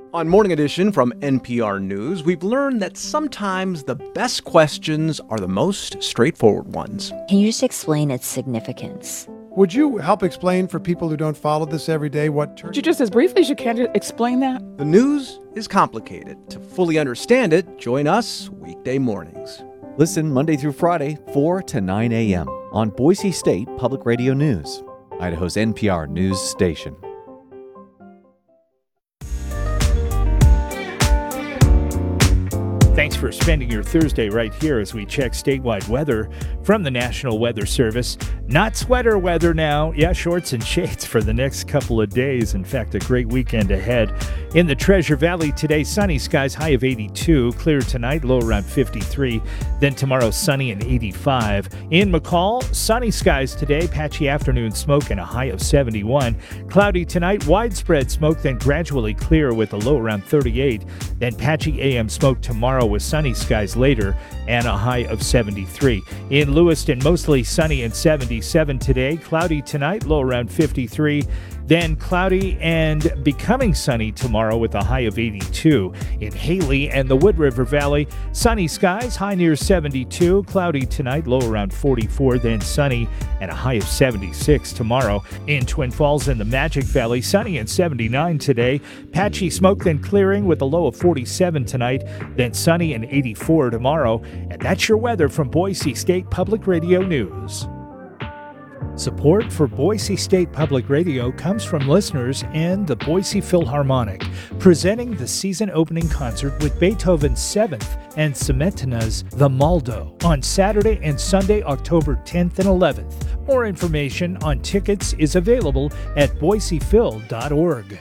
On Morning Edition from NPR News, we've learned that sometimes the best questions are the most straightforward ones. Can you just explain its significance? Would you help explain for people who don't follow this every day what... Would you just as briefly as you can explain that? The news is complicated. To fully understand it, join us weekday mornings. Listen Monday through Friday, 4 to 9 a.m. on Boise State Public Radio News, Idaho's NPR news station. Thanks for spending your Thursday right here as we check statewide weather from the National Weather Service. Not sweater weather now. Yeah, shorts and shades for the next couple of days. In fact, a great weekend ahead. In the Treasure Valley today, sunny skies, high of 82. Clear tonight, low around 53. Then tomorrow, sunny and 85. In McCall, sunny skies today, patchy afternoon smoke and a high of 71. Cloudy tonight, widespread smoke, then gradually clear with a low around 38. Then patchy AM smoke tomorrow with sunny skies later and a high of 73. In Lewiston, mostly sunny and 77 today. Cloudy tonight, low around 53. Then cloudy and becoming sunny tomorrow with a high of 82. In Haley and the Wood River Valley, sunny skies, high near 72. Cloudy tonight, low around 44. Then sunny and a high of 76 tomorrow. In Twin Falls and the Magic Valley, sunny and 79 today. Patchy smoke, then clearing with a low of 47 tonight. Then sunny and 84 tomorrow. And that's your weather from Boise State Public Radio News. Support for Boise State Public Radio comes from listeners and the Boise Philharmonic, presenting the season opening concert with Beethoven's 7th and Cementina's The Maldo on Saturday and Sunday, October 10th and 11th. More information on tickets is available at boisephil.org.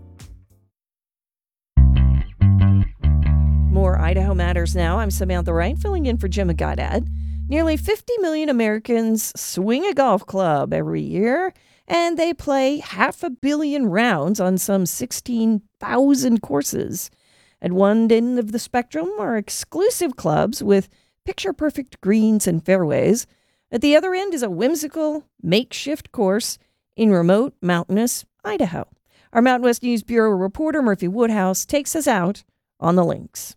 More Idaho Matters now. I'm Samantha Wright, filling in for Jim Goddard. Nearly 50 million Americans swing a golf club every year, and they play 500 million rounds on some 16,000 courses. At one end of the spectrum are exclusive clubs with picture-perfect greens and fairways. At the other end is a whimsical, makeshift course in remote, mountainous Idaho. Our Mountain West News Bureau reporter Murphy Woodhouse takes us out on the links.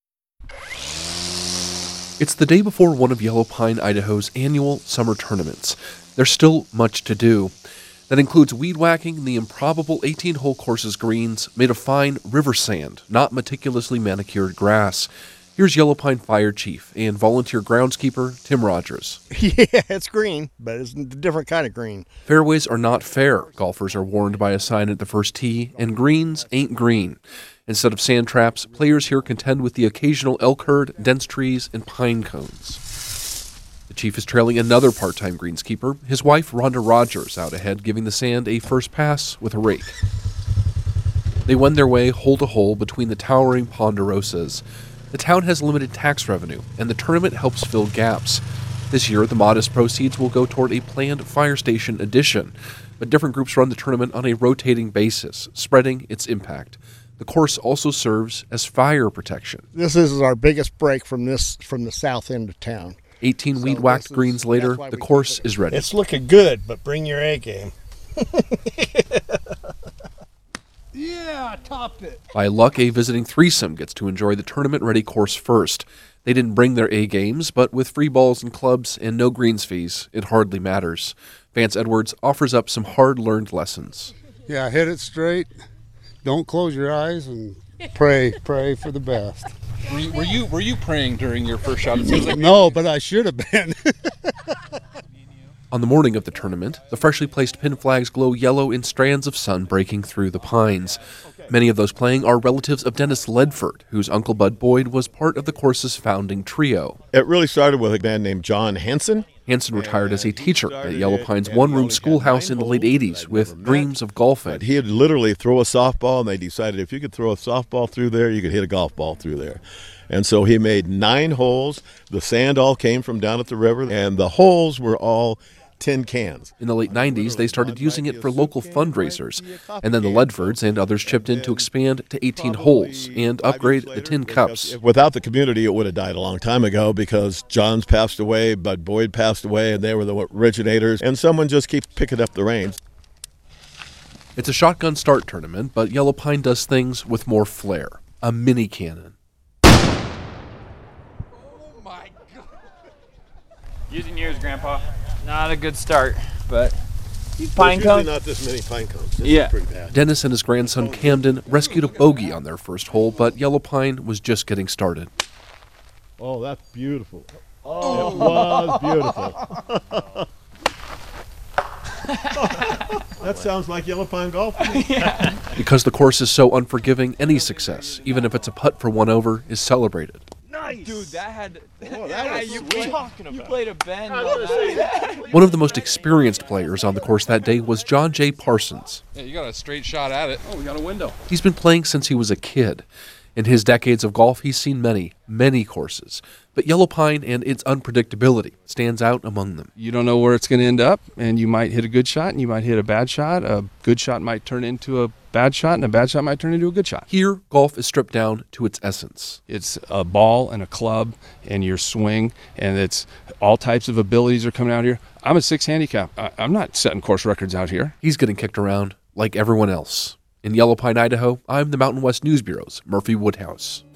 It's the day before one of Yellow Pine, Idaho's annual summer tournaments. There's still much to do. That includes weed whacking the improbable 18-hole course's greens made of fine river sand, not meticulously manicured grass. Here's Yellow Pine Fire Chief and volunteer groundskeeper Tim Rogers. Yeah, it's green, but it's a different kind of green. Fairways are not fair, golfers are warned by a sign at the first tee, and greens ain't green. Instead of sand traps, players here contend with the occasional elk herd, dense trees, and pine cones. The chief is trailing another part-time greenskeeper, his wife Rhonda Rogers, out ahead giving the sand a first pass with a rake. They wend their way hole to hole between the towering ponderosas. The town has limited tax revenue, and the tournament helps fill gaps. This year, the modest proceeds will go toward a planned fire station addition, but different groups run the tournament on a rotating basis, spreading its impact. The course also serves as fire protection. This is our biggest break from the south end of town. 18 weed-whacked greens later, the course is ready. It's looking good, but bring your A game. Yeah, topped it. By luck, a visiting threesome gets to enjoy the tournament-ready course first. They didn't bring their A games, but with free balls and clubs and no greens fees, it hardly matters. Vance Edwards offers up some hard-learned lessons. Yeah, hit it straight. Don't close your eyes and pray for the best. Were you praying during your first shot? It seems like no, but I should have been. On the morning of the tournament, the freshly placed pin flags glow yellow in strands of sun breaking through the pines. Many of those playing are relatives of Dennis Ledford, whose Uncle Bud Boyd was part of the course's founding trio. It really started with a man named John Hansen. Hansen retired as a teacher at Yellow Pine's one-room schoolhouse in the late 80s with dreams of golfing. He'd literally throw a softball, and they decided if you could throw a softball through there, you could hit a golf ball through there. And so he made 9 holes. The sand all came from down at the river, and the holes were all tin cans. In the late 90s, they started using it for local fundraisers, and then the Ledfords and others chipped in to expand to 18 holes and upgrade the tin cups. Without the community, it would have died a long time ago because John's passed away, Bud Boyd passed away, and they were the originators, and someone just keeps picking up the reins. It's a shotgun start tournament, but Yellow Pine does things with more flair. A mini cannon. Using yours, Grandpa. Not a good start, but these pine There's cones. usually not this many pine cones. This Yeah. is pretty bad. Dennis and his grandson Camden rescued a bogey on their first hole, but Yellow Pine was just getting started. Oh, that's beautiful. Oh, it was beautiful. That sounds like Yellow Pine golf. Yeah. Because the course is so unforgiving, any success, even if it's a putt for one over, is celebrated. Nice. Dude, that had. Oh, that was you sweet. played a bend. One of the most experienced players on the course that day was John J. Parsons. Yeah, you got a straight shot at it. Oh, we got a window. He's been playing since he was a kid. In his decades of golf, he's seen many, many courses. But Yellow Pine and its unpredictability stands out among them. You don't know where it's going to end up, and you might hit a good shot and you might hit a bad shot. A good shot might turn into a bad shot, and a bad shot might turn into a good shot. Here, golf is stripped down to its essence. It's a ball and a club and your swing, and it's all types of abilities are coming out here. I'm a 6 handicap. I'm not setting course records out here. He's getting kicked around like everyone else. In Yellow Pine, Idaho, I'm the Mountain West News Bureau's Murphy Woodhouse.